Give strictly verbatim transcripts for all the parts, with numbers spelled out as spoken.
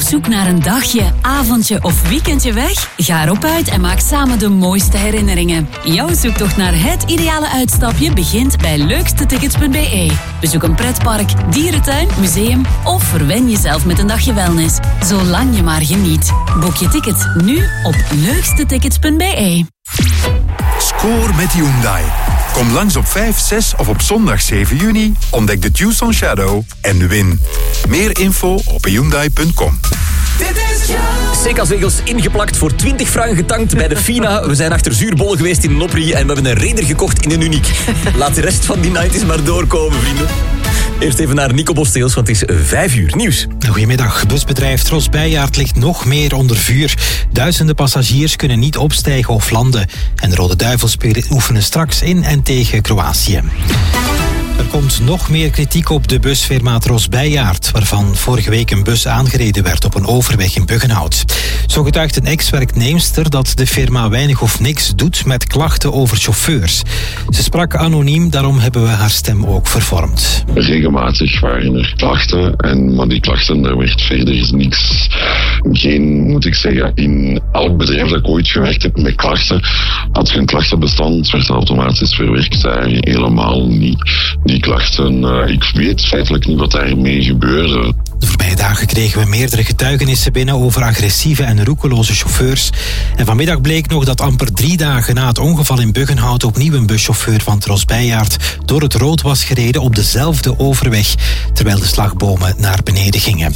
zoek naar een dagje, avondje of weekendje weg? Ga erop uit en maak samen de mooiste herinneringen. Jouw zoektocht naar het ideale uitstapje begint bij leukste tickets punt b e. Bezoek een pretpark, dierentuin, museum of verwen jezelf met een dagje wellness. Zolang je maar geniet. Boek je tickets nu op leukste tickets punt b e. Score met Hyundai. Kom langs op vijf, zes of op zondag zeven juni. Ontdek de Tucson Shadow en win. Meer info op hyundai punt com. Seca-zegels ingeplakt voor twintig frank getankt bij de Fina. We zijn achter zuurbollen geweest in een Opry en we hebben een Raider gekocht in een Uniek. Laat de rest van die nineties maar doorkomen, vrienden. Eerst even naar Nico Bosteels, want het is vijf uur nieuws. Goedemiddag. Busbedrijf Tros Beijaard ligt nog meer onder vuur. Duizenden passagiers kunnen niet opstijgen of landen. En de Rode Duivels oefenen straks in en tegen Kroatië. Er komt nog meer kritiek op de busfirma Tros Beijaard, waarvan vorige week een bus aangereden werd op een overweg in Buggenhout. Zo getuigt een ex-werknemster dat de firma weinig of niks doet met klachten over chauffeurs. Ze sprak anoniem, daarom hebben we haar stem ook vervormd. Regelmatig waren er klachten, en, maar die klachten, daar werd verder niks. Geen, moet ik zeggen, in elk bedrijf dat ik ooit gewerkt heb met klachten, had je een klachtenbestand, werd automatisch verwerkt. Daar helemaal niet. Die klachten, uh, ik weet feitelijk niet wat daarmee gebeurde. De voorbije dagen kregen we meerdere getuigenissen binnen over agressieve en roekeloze chauffeurs. En vanmiddag bleek nog dat amper drie dagen na het ongeval in Buggenhout opnieuw een buschauffeur van Tros Beijaard door het rood was gereden op dezelfde overweg, terwijl de slagbomen naar beneden gingen.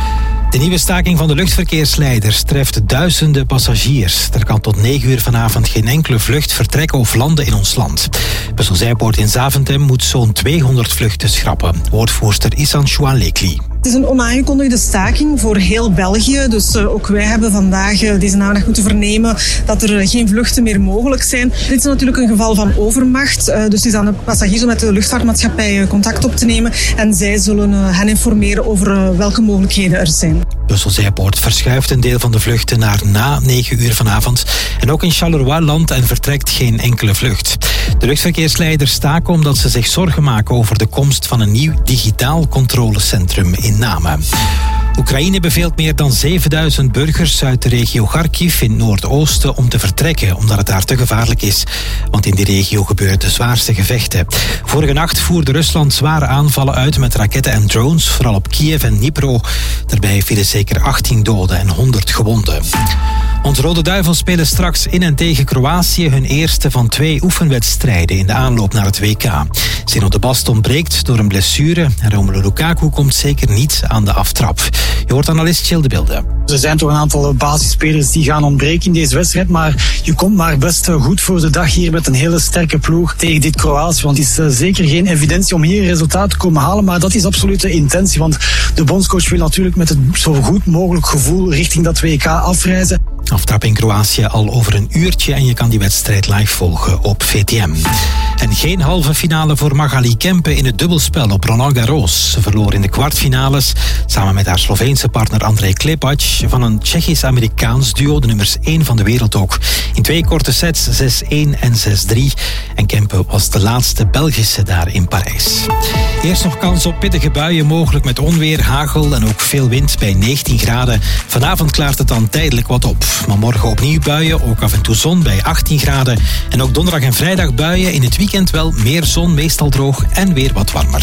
De nieuwe staking van de luchtverkeersleiders treft duizenden passagiers. Er kan tot negen uur vanavond geen enkele vlucht vertrekken of landen in ons land. Brussel-Zijpoort in Zaventem moet zo'n tweehonderd vluchten schrappen. Woordvoerster Isan Chouan-Lekli. Het is een onaangekondigde staking voor heel België. Dus uh, ook wij hebben vandaag uh, deze namiddag moeten vernemen dat er uh, geen vluchten meer mogelijk zijn. Dit is natuurlijk een geval van overmacht. Uh, dus het is aan de passagiers om met de luchtvaartmaatschappij uh, contact op te nemen. En zij zullen uh, hen informeren over uh, welke mogelijkheden er zijn. Brussel-Zijpoort verschuift een deel van de vluchten naar na negen uur vanavond. En ook in Charleroi landt en vertrekt geen enkele vlucht. De luchtverkeersleiders staken omdat ze zich zorgen maken over de komst van een nieuw digitaal controlecentrum in Namen. Oekraïne beveelt meer dan zevenduizend burgers uit de regio Kharkiv in Noordoosten om te vertrekken, omdat het daar te gevaarlijk is. Want in die regio gebeuren de zwaarste gevechten. Vorige nacht voerde Rusland zware aanvallen uit met raketten en drones, vooral op Kiev en Dnipro. Daarbij vielen zeker achttien doden en honderd gewonden. Onze Rode Duivels spelen straks in en tegen Kroatië hun eerste van twee oefenwedstrijden in de aanloop naar het W K. Zeno de Bast ontbreekt door een blessure en Romelu Lukaku komt zeker niet aan de aftrap. Je hoort analist Gilles de Bilde. Er zijn toch een aantal basisspelers die gaan ontbreken in deze wedstrijd, maar je komt maar best goed voor de dag hier met een hele sterke ploeg tegen dit Kroatië. Want het is zeker geen evidentie om hier een resultaat te komen halen, maar dat is absoluut de intentie. Want de bondscoach wil natuurlijk met het zo goed mogelijk gevoel richting dat W K afreizen. Aftrap in Kroatië al over een uurtje en je kan die wedstrijd live volgen op V T M. En geen halve finale voor Magali Kempe in het dubbelspel op Roland Garros. Ze verloor in de kwartfinales samen met haar Sloveense partner Andrej Klepac van een Tsjechisch-Amerikaans duo, de nummers één van de wereld ook. In twee korte sets, zes-één en zes-drie. En Kempe was de laatste Belgische daar in Parijs. Eerst nog kans op pittige buien, mogelijk met onweer, hagel en ook veel wind bij negentien graden. Vanavond klaart het dan tijdelijk wat op. Maar morgen opnieuw buien, ook af en toe zon bij achttien graden. En ook donderdag en vrijdag buien, in het weekend wel meer zon, meestal droog en weer wat warmer.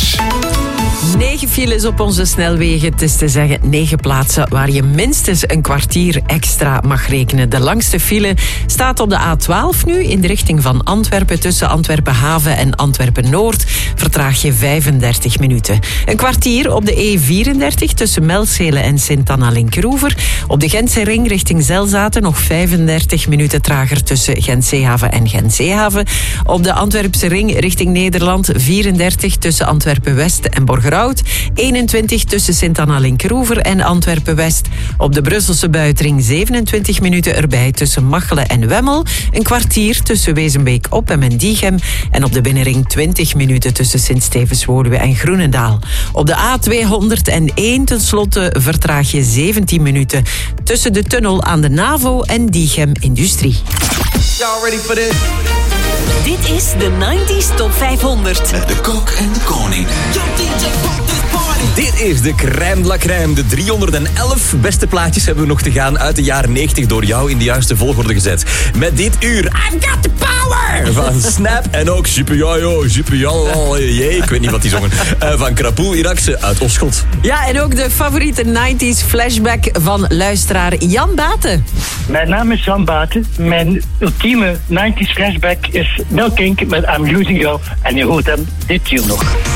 Negen files op onze snelwegen. Het is te zeggen negen plaatsen waar je minstens een kwartier extra mag rekenen. De langste file staat op de A twaalf nu in de richting van Antwerpen. Tussen Antwerpen Haven en Antwerpen Noord vertraag je vijfendertig minuten. Een kwartier op de E vierendertig tussen Melzelen en Sint-Anna-Linkeroever. Op de Gentse ring richting Zelzaten nog vijfendertig minuten trager tussen Gent-Zeehaven en Gent-Zeehaven. Op de Antwerpse ring richting Nederland vierendertig tussen Antwerpen-West en Borgerhout. eenentwintig tussen Sint-Anna-Linkeroever en Antwerpen-West. Op de Brusselse buitenring zevenentwintig minuten erbij tussen Machelen en Wemmel. Een kwartier tussen Wezenbeek-Oppem en Diegem. En op de binnenring twintig minuten tussen Sint-Stevens-Woluwe en Groenendaal. Op de A tweehonderdéén tenslotte vertraag je zeventien minuten tussen de tunnel aan de NAVO en Diegem Industrie. Y'all ready for this? Dit is de nineties Top vijfhonderd. Met de kok en de koning. Yo, D J, pop this party. Dit is de crème de la crème. De driehonderdelf beste plaatjes hebben we nog te gaan uit de jaren negentig door jou in de juiste volgorde gezet. Met dit uur I've got the power van Snap en ook Super Yo Super Yo ik weet niet wat die zongen. Uh, van Krapoel Irakse uit Oschot. Ja, en ook de favoriete nineties flashback van luisteraar Jan Baten. Mijn naam is Jan Baten. Mijn ultieme nineties flashback is Mel Kink met I'm Losing You. En je hoort hem dit uur nog.